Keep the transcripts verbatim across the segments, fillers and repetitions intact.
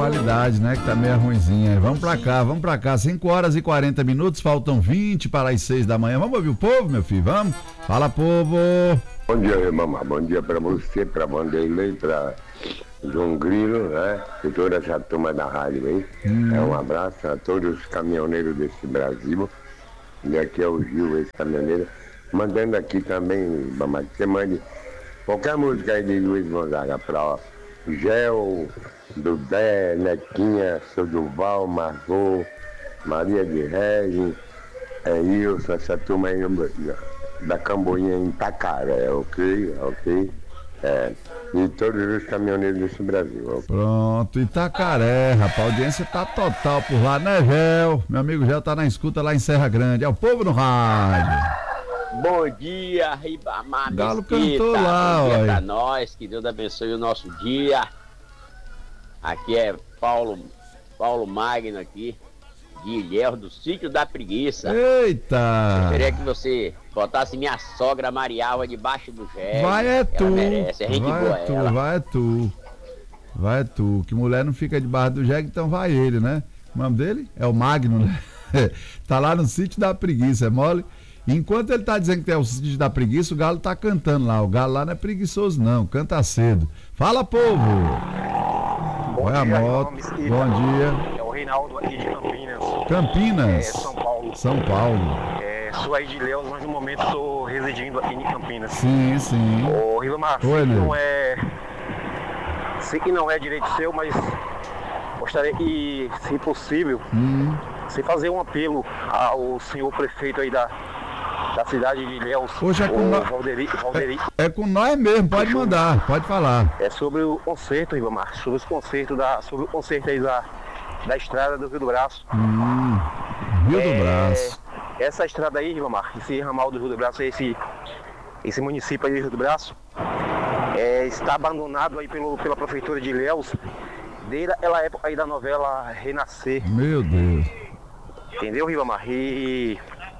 qualidade, né? Que tá meio ruinzinha. Vamos pra cá, vamos pra cá. cinco horas e quarenta minutos, faltam vinte para as seis da manhã. Vamos ouvir o povo, meu filho? Vamos? Fala, povo! Bom dia, mamãe. Bom dia pra você, pra Vanderlei, pra João Grilo, né? E toda essa turma da rádio aí. Hum. É um abraço a todos os caminhoneiros desse Brasil. E aqui é o Gil, esse caminhoneiro. Mandando aqui também, mamãe, que você mande qualquer música aí de Luiz Gonzaga pra Gel, Dudé, Nequinha, Seu Duval, Margot, Maria de Regis, é Ilson, essa turma aí da Camboinha em Itacaré, ok? Ok? É, e todos os caminhoneiros desse Brasil. Okay? Pronto, Itacaré, rapaz, a audiência tá total por lá, né, Gel? Meu amigo Gel tá na escuta lá em Serra Grande, é o povo no rádio. Bom dia, Ribamar. Galo cantou lá, bom dia ó. pra nós, que Deus abençoe o nosso dia. Aqui é Paulo, Paulo Magno aqui, de Ilhéus, do Sítio da Preguiça. Eita! Eu queria que você botasse minha sogra Marialva debaixo do jegue. Vai é tu, ela merece, é gente vai boa é tu, ela. vai é tu. Vai é tu, que mulher não fica debaixo do jegue, então vai ele, né? O nome dele é o Magno, né? Tá lá no Sítio da Preguiça, é mole? Enquanto ele tá dizendo que é o Sítio da Preguiça, o Galo tá cantando lá. O Galo lá não é preguiçoso não, canta cedo. Fala, povo! Bom Olha dia, a moto. Bom dia. É o Reinaldo aqui de Campinas. Campinas? É, São Paulo. São Paulo. É, sou aí de Ilhéus, mas no momento estou residindo aqui em Campinas. Sim, sim. Ô, Ribamar, sei que não é... Sei que não é direito seu, mas gostaria que, se possível, hum. você fazer um apelo ao senhor prefeito aí da... da cidade de Ilhéus, Hoje é com nós. Valderi, Valderi. É, é com nós mesmo, pode mandar, pode falar. É sobre o conserto, Ribamar, sobre os consertos da, sobre o conserto aí da, da estrada do Rio do Braço. Hum, Rio é, do Braço. Essa estrada aí, Ribamar, esse ramal do Rio do Braço, esse, esse município aí do Rio do Braço, é, está abandonado aí pelo, pela prefeitura de Ilhéus, desde a época aí da novela Renascer. Meu Deus. Entendeu, Ribamar? E...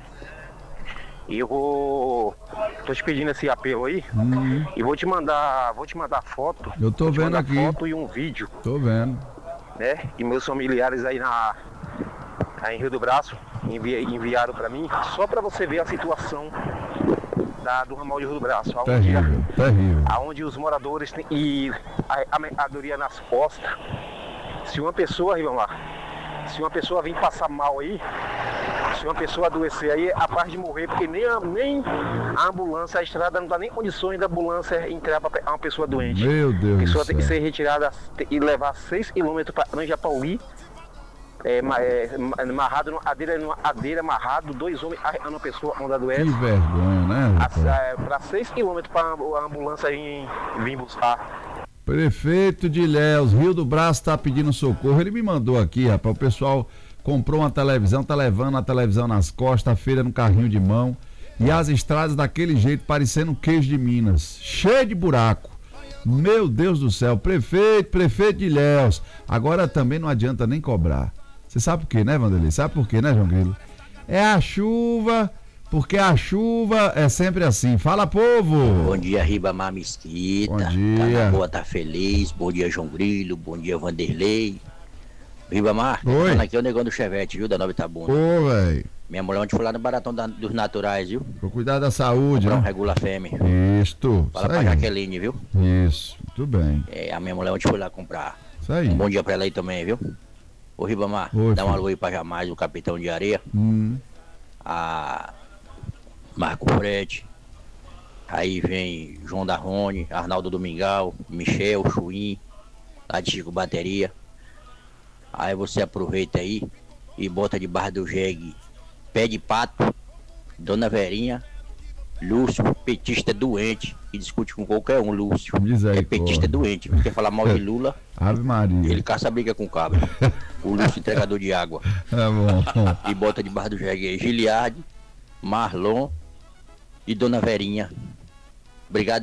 E eu vou. Tô te pedindo esse apelo aí. Hum. E vou te mandar. Vou te mandar foto. Eu tô vendo aqui. Foto e um vídeo. Tô vendo. Né? E meus familiares aí na. Aí em Rio do Braço envi, enviaram pra mim. Só pra você ver a situação da, do ramal de Rio do Braço. Aonde, terrível, terrível. Aonde os moradores têm. E a, a mercadoria nas costas. Se uma pessoa, Ribamar, se uma pessoa vir passar mal aí. Se uma pessoa adoecer aí, é a parte de morrer, porque nem a, nem a ambulância, a estrada não dá nem condições da ambulância entrar para uma pessoa doente. Meu Deus. A pessoa do tem céu. que ser retirada e levar seis quilômetros para Anja Pauli, é, é, amarrado, adeira, adeira amarrado, dois homens arreando a pessoa onde adoece. Que vergonha, né? É, para seis quilômetros para a ambulância vir, vir buscar. Prefeito de Ilhéus, Rio do Braço tá pedindo socorro. Ele me mandou aqui, rapaz, o pessoal comprou uma televisão, tá levando a televisão nas costas, a feira no carrinho de mão, e as estradas daquele jeito, parecendo um queijo de Minas, cheio de buraco. Meu Deus do céu, prefeito, prefeito de Ilhéus, agora também não adianta nem cobrar. Você sabe por quê, né, Vanderlei? Sabe por quê, né, João Grilo? É a chuva, porque a chuva é sempre assim. Fala, povo! Bom dia, Ribamar Mesquita. Bom dia. Tá na boa, tá feliz. Bom dia, João Grilo. Bom dia, Vanderlei. Ribamar, falando aqui é o negão do Chevette, viu, da Nova Itabuna. Ô, velho. Minha mulher ontem foi lá no Baratão da, dos Naturais, viu? Vou cuidar da saúde, comprar né? um Regula Fêmea. Isto. Fala pra Jaqueline, viu? Isso, muito bem. É, a minha mulher ontem foi lá comprar. Isso aí. Um bom dia pra ela aí também, viu? Ô, Ribamar, Oi, dá um filho. alô aí pra Jamais, o capitão de areia. Hum. A Marco Fred. Aí vem João Darrone, Arnaldo Domingal, Michel, Chuim, lá de Chico Bateria. Aí você aproveita aí e bota debaixo do jegue Pé de Pato, Dona Verinha, Lúcio, petista doente, que discute com qualquer um, Lúcio. É petista doente, quer falar mal de Lula, Ave Maria. ele caça briga com o cabra. O Lúcio, entregador de água. É bom. E bota debaixo do jegue aí Giliardi, Marlon e Dona Verinha. Obrigado.